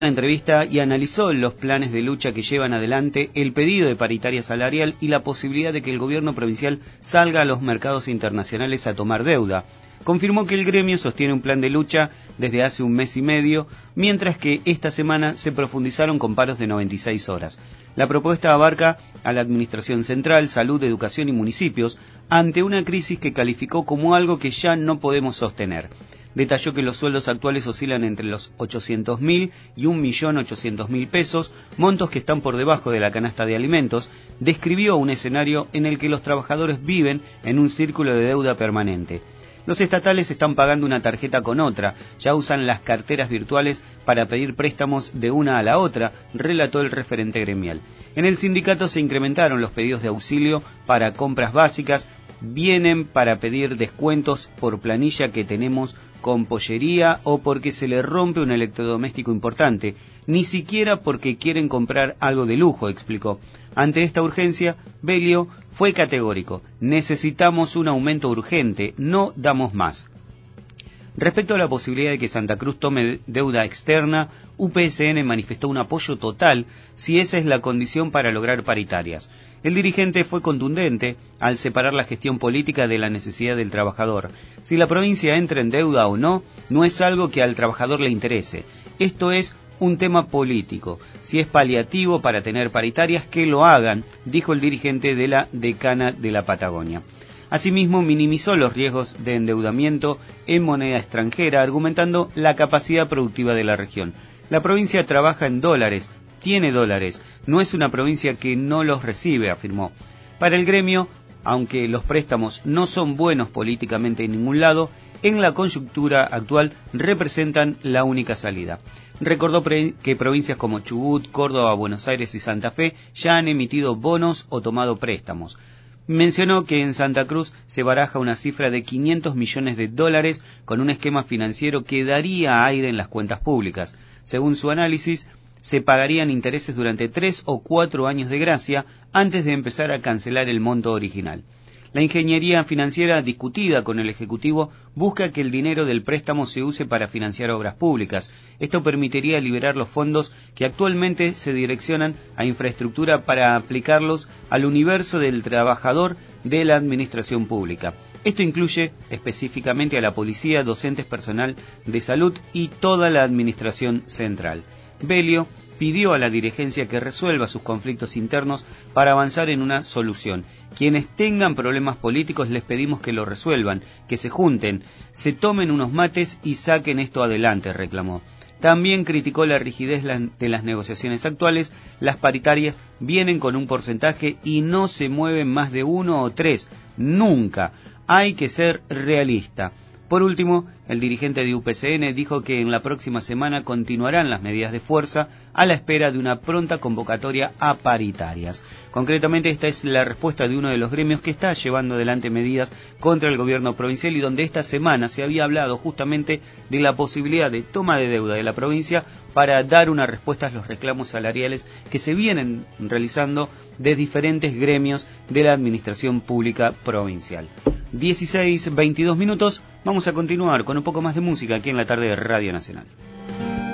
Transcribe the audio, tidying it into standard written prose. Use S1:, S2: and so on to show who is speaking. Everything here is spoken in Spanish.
S1: Una entrevista y analizó los planes de lucha que llevan adelante, el pedido de paritaria salarial y la posibilidad de que el gobierno provincial salga a los mercados internacionales a tomar deuda. Confirmó que el gremio sostiene un plan de lucha desde hace un mes y medio, mientras que esta semana se profundizaron con paros de 96 horas. La propuesta abarca a la Administración Central, Salud, Educación y Municipios, ante una crisis que calificó como algo que ya no podemos sostener. Detalló que los sueldos actuales oscilan entre los 800.000 y 1.800.000 pesos, montos que están por debajo de la canasta de alimentos. Describió un escenario en el que los trabajadores viven en un círculo de deuda permanente. Los estatales están pagando una tarjeta con otra, ya usan las carteras virtuales para pedir préstamos de una a la otra, relató el referente gremial. En el sindicato se incrementaron los pedidos de auxilio para compras básicas, vienen para pedir descuentos por planilla que tenemos con pollería o porque se le rompe un electrodoméstico importante, ni siquiera porque quieren comprar algo de lujo, explicó. Ante esta urgencia, Belio fue categórico: necesitamos un aumento urgente, no damos más. Respecto a la posibilidad de que Santa Cruz tome deuda externa, UPSN manifestó un apoyo total si esa es la condición para lograr paritarias. El dirigente fue contundente al separar la gestión política de la necesidad del trabajador. Si la provincia entra en deuda o no, no es algo que al trabajador le interese. Esto es un tema político. Si es paliativo para tener paritarias, que lo hagan, dijo el dirigente de la Decana de la Patagonia. Asimismo, minimizó los riesgos de endeudamiento en moneda extranjera, argumentando la capacidad productiva de la región. La provincia trabaja en dólares, tiene dólares, no es una provincia que no los recibe, afirmó. Para el gremio, aunque los préstamos no son buenos políticamente en ningún lado, en la coyuntura actual representan la única salida. Recordó que provincias como Chubut, Córdoba, Buenos Aires y Santa Fe ya han emitido bonos o tomado préstamos. Mencionó que en Santa Cruz se baraja una cifra de 500 millones de dólares con un esquema financiero que daría aire en las cuentas públicas. Según su análisis, se pagarían intereses durante 3 o 4 años de gracia antes de empezar a cancelar el monto original. La ingeniería financiera discutida con el Ejecutivo busca que el dinero del préstamo se use para financiar obras públicas. Esto permitiría liberar los fondos que actualmente se direccionan a infraestructura para aplicarlos al universo del trabajador de la administración pública. Esto incluye específicamente a la policía, docentes, personal de salud y toda la administración central. Belio pidió a la dirigencia que resuelva sus conflictos internos para avanzar en una solución. Quienes tengan problemas políticos les pedimos que lo resuelvan, que se junten, se tomen unos mates y saquen esto adelante, reclamó. También criticó la rigidez de las negociaciones actuales. Las paritarias vienen con un porcentaje y no se mueven más de 1 o 3, nunca. Hay que ser realista. Por último, el dirigente de UPCN dijo que en la próxima semana continuarán las medidas de fuerza a la espera de una pronta convocatoria a paritarias. Concretamente, esta es la respuesta de uno de los gremios que está llevando adelante medidas contra el gobierno provincial y donde esta semana se había hablado justamente de la posibilidad de toma de deuda de la provincia para dar una respuesta a los reclamos salariales que se vienen realizando de diferentes gremios de la administración pública provincial. 16:22 minutos, vamos a continuar con un poco más de música aquí en la tarde de Radio Nacional.